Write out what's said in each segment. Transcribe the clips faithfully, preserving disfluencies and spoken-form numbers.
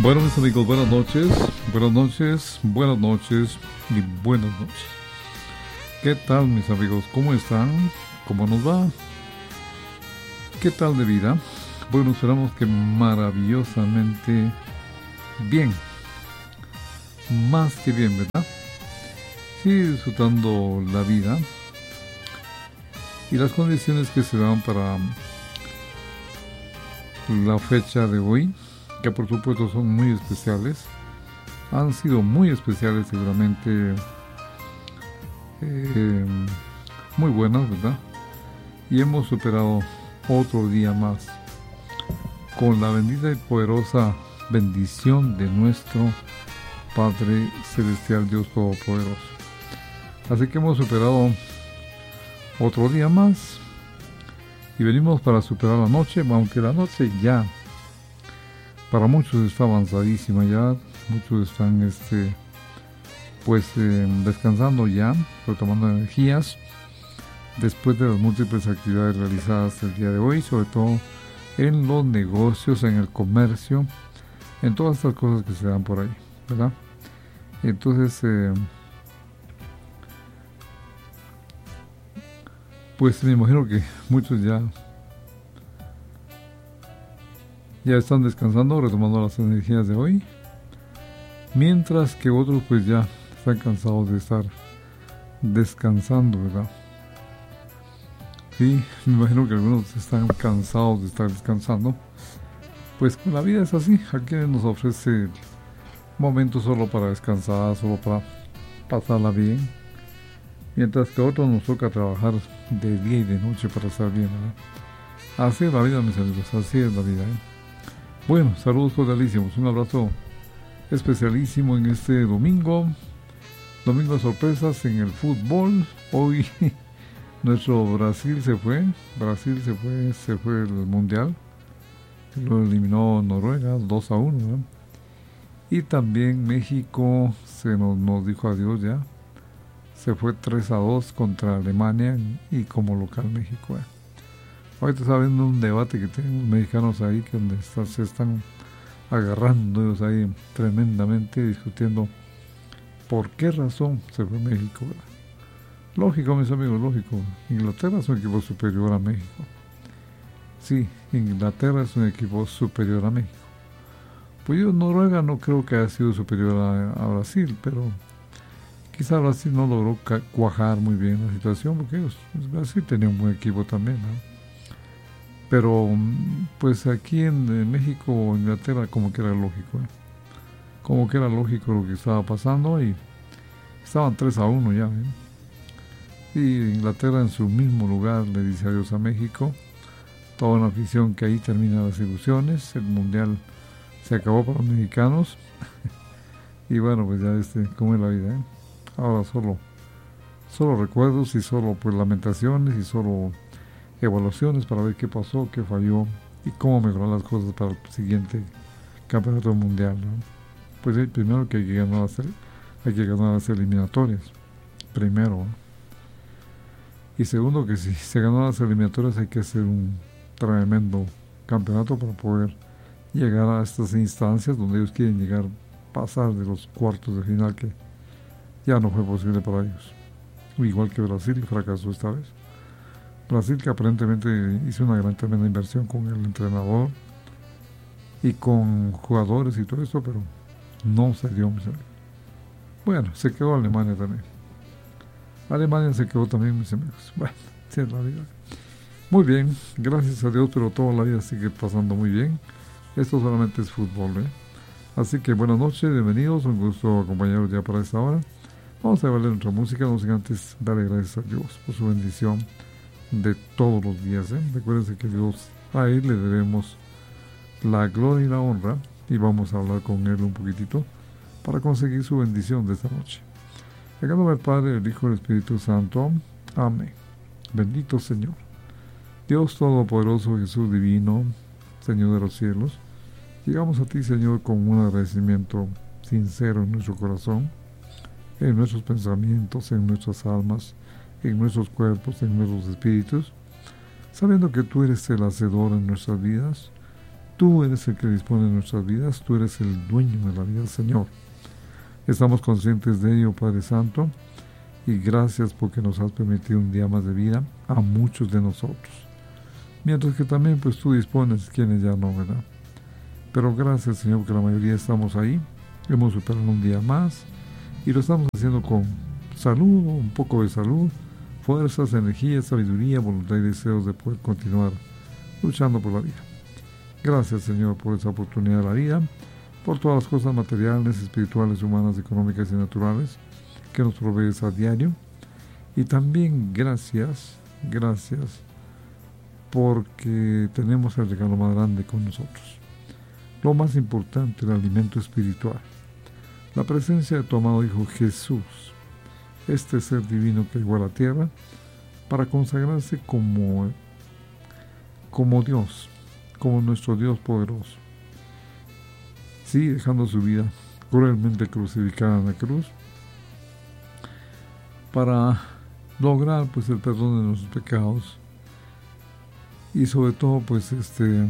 Bueno, mis amigos, buenas noches, buenas noches, buenas noches y buenas noches. ¿Qué tal, mis amigos? ¿Cómo están? ¿Cómo nos va? ¿Qué tal de vida? Bueno, esperamos que maravillosamente bien. Más que bien, ¿verdad? Sigue disfrutando la vida y las condiciones que se dan para la fecha de hoy, que por supuesto son muy especiales, han sido muy especiales seguramente, eh, muy buenas, ¿verdad? Y hemos superado otro día más con la bendita y poderosa bendición de nuestro Padre Celestial, Dios Todopoderoso. Así que hemos superado otro día más y venimos para superar la noche, aunque la noche ya para muchos está avanzadísima ya, muchos están este pues eh, descansando ya, retomando energías después de las múltiples actividades realizadas el día de hoy, sobre todo en los negocios, en el comercio, en todas estas cosas que se dan por ahí, ¿verdad? Entonces, eh, pues me imagino que muchos ya ya están descansando, retomando las energías de hoy, mientras que otros pues ya están cansados de estar descansando, ¿verdad? Sí, me imagino que algunos están cansados de estar descansando. Pues la vida es así, aquí nos ofrece momentos solo para descansar, solo para pasarla bien, mientras que a otros nos toca trabajar de día y de noche para estar bien, ¿verdad? Así es la vida, mis amigos, así es la vida, ¿eh? Bueno, saludos cordialísimos, un abrazo especialísimo en este domingo, domingo de sorpresas en el fútbol. Hoy nuestro Brasil se fue, Brasil se fue, se fue el mundial, lo eliminó Noruega dos a uno, ¿verdad? Y también México se nos, nos dijo adiós ya, se fue tres a dos contra Alemania y como local México, ¿eh? Ahorita está viendo un debate que tienen los mexicanos ahí, que donde está, se están agarrando ellos ahí tremendamente, discutiendo por qué razón se fue México, ¿verdad? Lógico, mis amigos, lógico. Inglaterra es un equipo superior a México. Sí, Inglaterra es un equipo superior a México. Pues yo, Noruega no creo que haya sido superior a, a Brasil, pero quizá Brasil no logró cuajar muy bien la situación, porque ellos, Brasil tenía un buen equipo también, ¿no? Pero pues aquí en, en México o Inglaterra como que era lógico, ¿eh? Como que era lógico lo que estaba pasando y estaban tres a uno ya, ¿eh? Y Inglaterra en su mismo lugar le dice adiós a México, toda una afición que ahí termina las ilusiones, el mundial se acabó para los mexicanos y bueno, pues ya este, cómo es la vida, ¿eh? Ahora solo, solo recuerdos y solo pues lamentaciones y solo evaluaciones para ver qué pasó, qué falló y cómo mejorar las cosas para el siguiente campeonato mundial, ¿no? Pues eh, primero que hay que ganar las, hay que ganar las eliminatorias, primero, ¿no? Y segundo que si se ganan las eliminatorias hay que hacer un tremendo campeonato para poder llegar a estas instancias donde ellos quieren llegar, pasar de los cuartos de final, que ya no fue posible para ellos, igual que Brasil fracasó esta vez. Brasil, que aparentemente hizo una gran tremenda inversión con el entrenador y con jugadores y todo eso, pero no se dio. Bueno, se quedó Alemania también. Alemania se quedó también, mis amigos. Bueno, sí es la vida. Muy bien, gracias a Dios, pero toda la vida sigue pasando muy bien. Esto solamente es fútbol, ¿eh? Así que buenas noches, bienvenidos, un gusto acompañarlos ya para esta hora. Vamos a ver nuestra música, no sin antes darle gracias a Dios por su bendición de todos los días, ¿eh? Recuérdense que Dios, a Él le debemos la gloria y la honra, y vamos a hablar con Él un poquitito para conseguir su bendición de esta noche. En el nombre del Padre, el Hijo y el Espíritu Santo. Amén. Bendito Señor, Dios Todopoderoso, Jesús Divino, Señor de los cielos, llegamos a ti, Señor, con un agradecimiento sincero en nuestro corazón, en nuestros pensamientos, en nuestras almas, en nuestros cuerpos, en nuestros espíritus, sabiendo que tú eres el hacedor en nuestras vidas. Tú eres el que dispone de nuestras vidas, tú eres el dueño de la vida, Señor. Estamos conscientes de ello, Padre Santo, y gracias porque nos has permitido un día más de vida a muchos de nosotros. Mientras que también pues tú dispones quienes ya no, ¿verdad? Pero gracias, Señor, porque la mayoría estamos ahí, hemos superado un día más y lo estamos haciendo con salud, un poco de salud, fuerzas, energía, sabiduría, voluntad y deseos de poder continuar luchando por la vida. Gracias, Señor, por esa oportunidad de la vida, por todas las cosas materiales, espirituales, humanas, económicas y naturales que nos provees a diario. Y también gracias, gracias, porque tenemos el regalo más grande con nosotros. Lo más importante, el alimento espiritual. La presencia de tu amado Hijo Jesús, este ser divino que llegó a la tierra para consagrarse como, como Dios, como nuestro Dios poderoso. Sí, dejando su vida cruelmente crucificada en la cruz para lograr pues el perdón de nuestros pecados y sobre todo pues este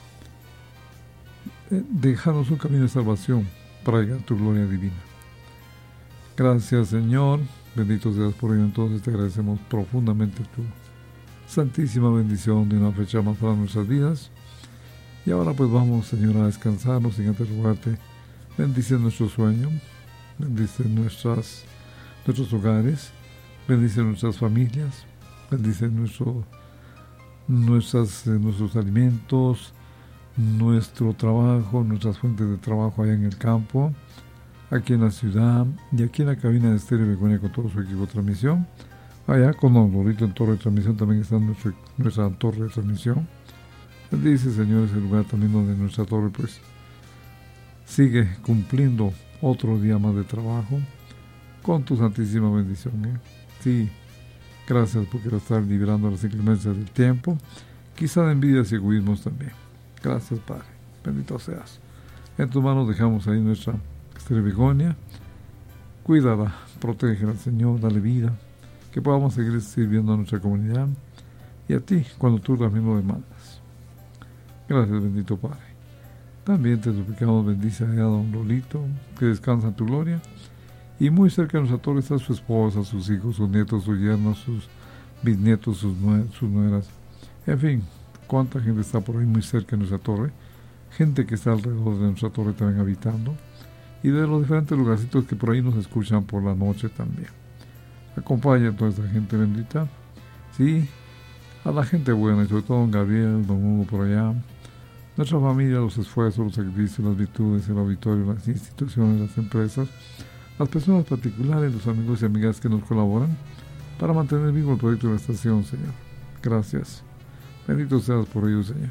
dejarnos un camino de salvación para llegar a tu gloria divina. Gracias, Señor, bendito seas por ello. Entonces te agradecemos profundamente tu santísima bendición de una fecha más para nuestras vidas. Y ahora pues vamos, Señor, a descansarnos sin antes rogarte. Bendice nuestro sueño, bendice nuestras, nuestros hogares, bendice nuestras familias, bendice nuestro, nuestras, eh, nuestros alimentos, nuestro trabajo, nuestras fuentes de trabajo allá en el campo, aquí en la ciudad y aquí en la cabina de Estéreo Begonia con todo su equipo de transmisión. Allá con Don Lorito en torre de transmisión también está nuestra, nuestra torre de transmisión. Bendice, Señor, ese lugar también donde nuestra torre pues sigue cumpliendo otro día más de trabajo con tu santísima bendición. ¿eh? Sí, gracias porque la estás liberando las inclemencias del tiempo, quizá de envidias y egoísmos también. Gracias, Padre. Bendito seas. En tus manos dejamos ahí nuestra Estéreo Begonia. Cuídala, protégela, Señor, dale vida, que podamos seguir sirviendo a nuestra comunidad y a ti cuando tú también lo demandas. Gracias, bendito Padre. También te suplicamos, bendice a don Lolito, que descansa en tu gloria. Y muy cerca de nuestra torre está su esposa, sus hijos, sus nietos, sus yernos, sus bisnietos, sus, nue sus nueras. En fin, cuánta gente está por ahí muy cerca de nuestra torre. Gente que está alrededor de nuestra torre también habitando. Y de los diferentes lugarcitos que por ahí nos escuchan por la noche también. Acompaña a toda esta gente bendita. Sí, a la gente buena, y sobre todo don Gabriel, don Hugo por allá. Nuestra familia, los esfuerzos, los sacrificios, las virtudes, el auditorio, las instituciones, las empresas, las personas particulares, los amigos y amigas que nos colaboran para mantener vivo el proyecto de la estación, Señor. Gracias. Bendito seas por ello, Señor.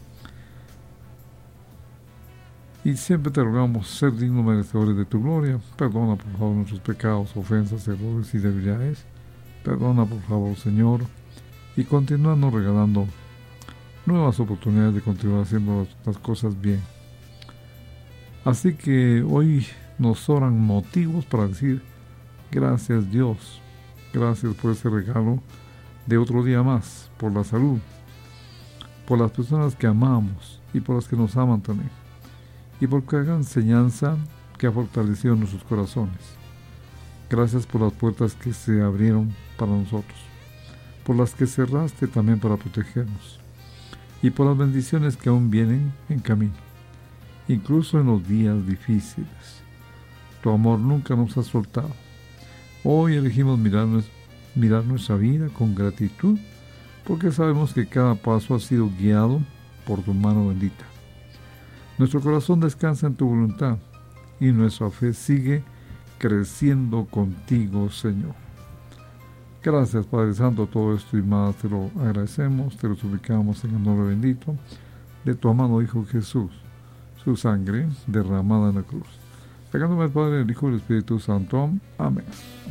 Y siempre te rogamos ser dignos merecedores de tu gloria. Perdona, por favor, nuestros pecados, ofensas, errores y debilidades. Perdona, por favor, Señor. Y continuando regalando nuevas oportunidades de continuar haciendo las, las cosas bien. Así que hoy nos sobran motivos para decir gracias, Dios, gracias por ese regalo de otro día más, por la salud, por las personas que amamos y por las que nos aman también, y por cada enseñanza que ha fortalecido nuestros corazones. Gracias por las puertas que se abrieron para nosotros, por las que cerraste también para protegernos, y por las bendiciones que aún vienen en camino, incluso en los días difíciles. Tu amor nunca nos ha soltado. Hoy elegimos mirar, mirar nuestra vida con gratitud, porque sabemos que cada paso ha sido guiado por tu mano bendita. Nuestro corazón descansa en tu voluntad, y nuestra fe sigue creciendo contigo, Señor. Gracias, Padre Santo, todo esto y más te lo agradecemos, te lo suplicamos en el nombre bendito de tu amado Hijo Jesús, su sangre derramada en la cruz. Pegándome al Padre, el Hijo y el Espíritu Santo. Amén.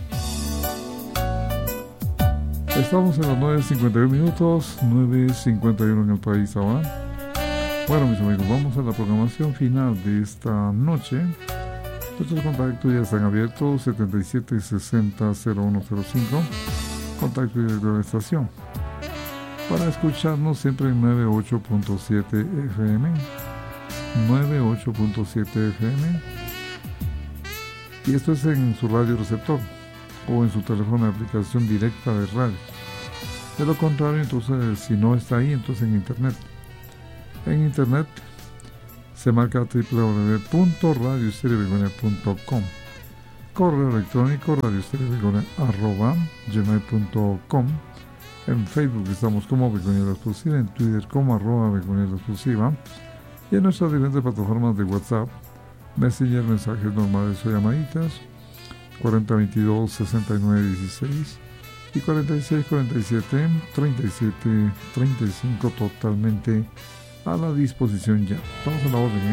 Estamos en las nueve cincuenta y uno minutos, nueve cincuenta y uno en el país ahora. Bueno, mis amigos, vamos a la programación final de esta noche. Nuestros contactos ya están abiertos, setenta y siete sesenta cero uno cero cinco, contacto directo de la estación. Para escucharnos siempre en noventa y ocho punto siete F M, noventa y ocho punto siete F M. Y esto es en su radio receptor o en su teléfono de aplicación directa de radio. De lo contrario, entonces, si no está ahí, entonces en internet. En internet se marca doble u doble u doble u punto radio estéreo begonia punto com. Correo electrónico radioestereobegonia arroba gmail punto com. En Facebook estamos como Begonia La Exclusiva, en Twitter como arroba Begonia La Exclusiva, y en nuestras diferentes plataformas de WhatsApp, Messenger, mensajes normales o llamaditas, cuarenta veintidós sesenta y nueve dieciséis y cuarenta y seis cuarenta y siete treinta y siete treinta y cinco, totalmente a la disposición ya. Estamos a la orden, ¿eh?